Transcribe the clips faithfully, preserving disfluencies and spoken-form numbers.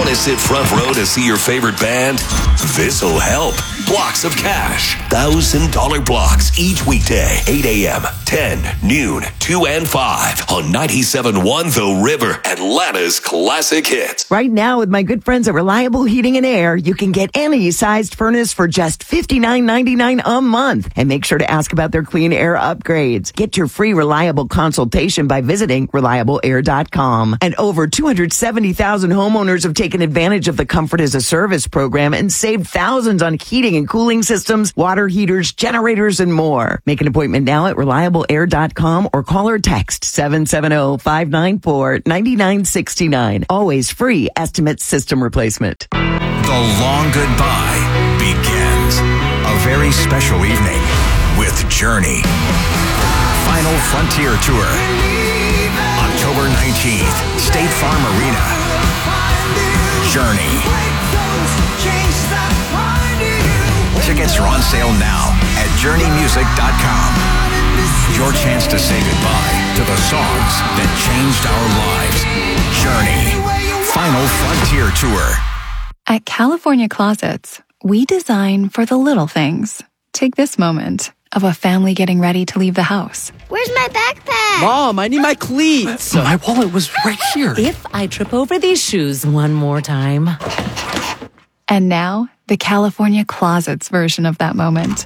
Want to sit front row to see your favorite band? This'll help. Blocks of cash. one thousand dollars blocks each weekday. eight a.m., ten, noon, two, and five on ninety-seven point one The River, Atlanta's classic hits. Right now, with my good friends at Reliable Heating and Air, you can get any sized furnace for just fifty-nine ninety-nine a month. And make sure to ask about their clean air upgrades. Get your free Reliable consultation by visiting reliable air dot com. And over two hundred seventy thousand homeowners have taken advantage of the Comfort as a Service program and saved thousands on heating and cooling systems, water heaters, generators, and more. Make an appointment now at reliable air dot com or call or text seven seven zero, five nine four, nine nine six nine. Always free estimate system replacement. The long goodbye begins. A very special evening with Journey. Final Frontier Tour. October nineteenth, State Farm Arena. Journey. Tickets are on sale now at journey music dot com. Your chance to say goodbye to the songs that changed our lives. Journey. Final Frontier Tour. At California Closets, we design for the little things. Take this moment of a family getting ready to leave the house. Where's my backpack? Mom, I need my cleats. My wallet was right here. If I trip over these shoes one more time. And now, the California Closets version of that moment.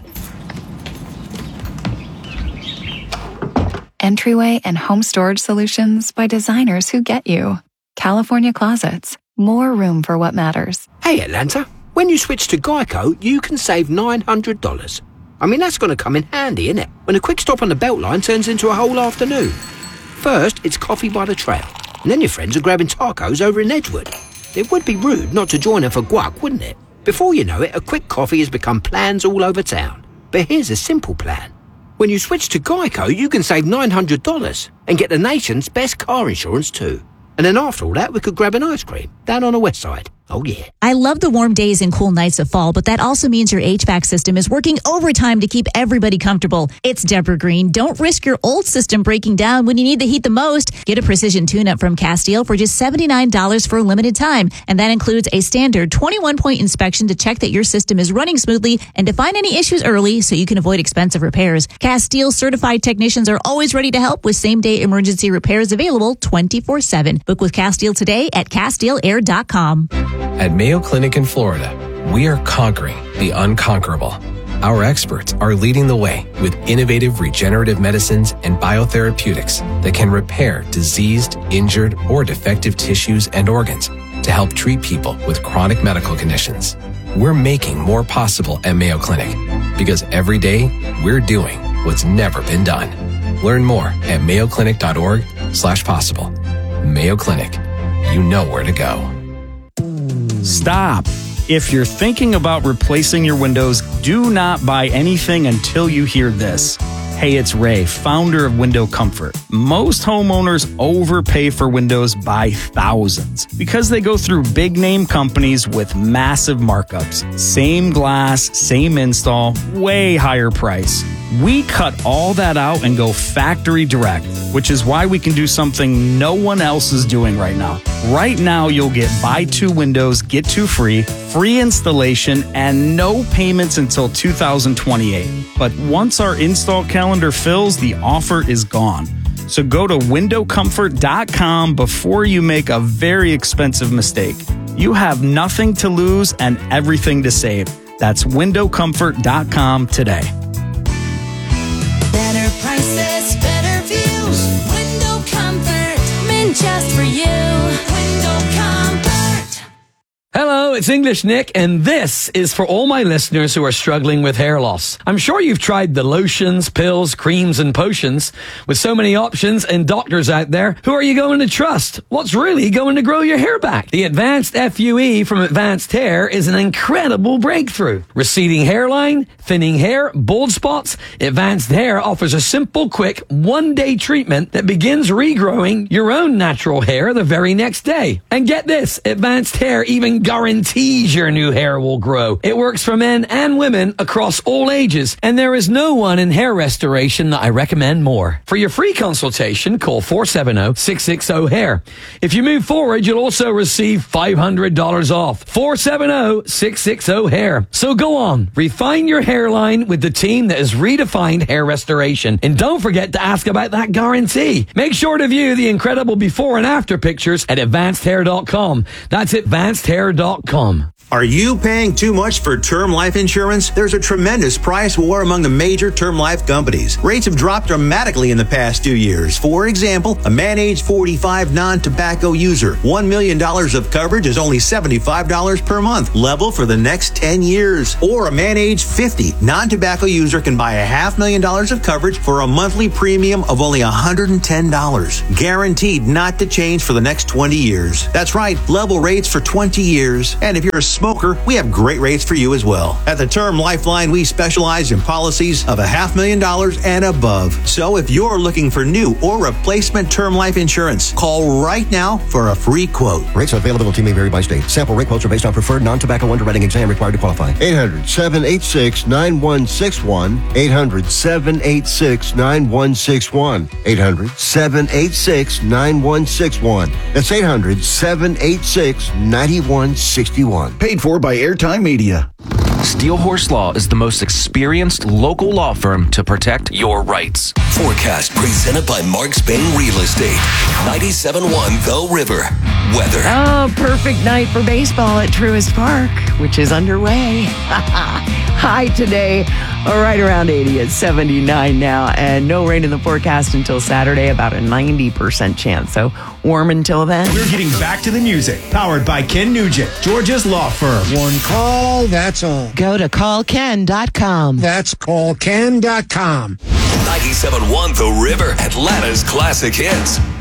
Entryway and home storage solutions by designers who get you. California Closets. More room for what matters. Hey, Atlanta. When you switch to Geico, you can save nine hundred dollars. I mean, that's going to come in handy, innit? When a quick stop on the Beltline turns into a whole afternoon. First, it's coffee by the trail. And then your friends are grabbing tacos over in Edgewood. It would be rude not to join them for guac, wouldn't it? Before you know it, a quick coffee has become plans all over town. But here's a simple plan. When you switch to Geico, you can save nine hundred dollars and get the nation's best car insurance too. And then after all that, we could grab an ice cream down on the west side. Oh, yeah. I love the warm days and cool nights of fall, but that also means your H V A C system is working overtime to keep everybody comfortable. It's Deborah Green. Don't risk your old system breaking down when you need the heat the most. Get a precision tune-up from Castile for just seventy-nine dollars for a limited time. And that includes a standard twenty-one point inspection to check that your system is running smoothly and to find any issues early so you can avoid expensive repairs. Castile certified technicians are always ready to help with same-day emergency repairs available twenty-four seven. Book with Castile today at castile air dot com. At Mayo Clinic in Florida, we are conquering the unconquerable. Our experts are leading the way with innovative regenerative medicines and biotherapeutics that can repair diseased, injured, or defective tissues and organs to help treat people with chronic medical conditions. We're making more possible at Mayo Clinic because every day we're doing what's never been done. Learn more at mayo clinic dot org slash possible. Mayo Clinic, you know where to go. Stop. If you're thinking about replacing your windows, do not buy anything until you hear this. Hey, it's Ray, founder of Window Comfort. Most homeowners overpay for windows by thousands because they go through big name companies with massive markups. Same glass, same install, way higher price. We cut all that out and go factory direct, which is why we can do something no one else is doing right now. Right now, you'll get buy two windows, get two free, free installation, and no payments until two thousand twenty-eight. But once our install calendar fills, the offer is gone. So go to window comfort dot com before you make a very expensive mistake. You have nothing to lose and everything to save. That's window comfort dot com today. Better prices, better views. Window Comfort, meant just for you. Window Comfort. Hello, it's English Nick, and this is for all my listeners who are struggling with hair loss. I'm sure you've tried the lotions, pills, creams, and potions. With so many options and doctors out there, who are you going to trust? What's really going to grow your hair back? The Advanced F U E from Advanced Hair is an incredible breakthrough. Receding hairline, thinning hair, bald spots, Advanced Hair offers a simple, quick, one-day treatment that begins regrowing your own natural hair the very next day. And get this, Advanced Hair even guarantees your new hair will grow. It works for men and women across all ages, and there is no one in hair restoration that I recommend more. For your free consultation, call four seven zero, six six zero, hair. If you move forward, you'll also receive five hundred dollars off. four seven zero, six six zero, hair. So go on, refine your hairline with the team that has redefined hair restoration. And don't forget to ask about that guarantee. Make sure to view the incredible before and after pictures at advanced hair dot com. That's advanced hair dot com. Are you paying too much for term life insurance? There's a tremendous price war among the major term life companies. Rates have dropped dramatically in the past two years. For example, a man age forty-five non-tobacco user, one million dollars of coverage is only seventy-five dollars per month, level for the next ten years. Or a man age fifty non-tobacco user can buy a half million dollars of coverage for a monthly premium of only one hundred ten dollars. Guaranteed not to change for the next twenty years. That's right, level rates for twenty years. And if you're a smoker, we have great rates for you as well. At the Term Lifeline, we specialize in policies of a half million dollars and above. So if you're looking for new or replacement term life insurance, call right now for a free quote. Rates and availability may vary by state. Sample rate quotes are based on preferred non-tobacco underwriting exam required to qualify. eight hundred, seven eight six, nine one six one. eight hundred, seven eight six, nine one six one. eight hundred, seven eight six, nine one six one. That's eight hundred, seven eight six, nine one six one. Paid for by Airtime Media. Steel Horse Law is the most experienced local law firm to protect your rights. Forecast presented by Mark Spain Real Estate. ninety-seven point one The River. Weather. Oh, perfect night for baseball at Truist Park, which is underway. High today, right around eighty. It's seventy-nine now, and no rain in the forecast until Saturday, about a ninety percent chance. So warm until then. We're getting back to the music, powered by Ken Nugent, Georgia's law firm. One call, that's all. Go to call ken dot com. That's call ken dot com. ninety-seven point one The River, Atlanta's classic hits.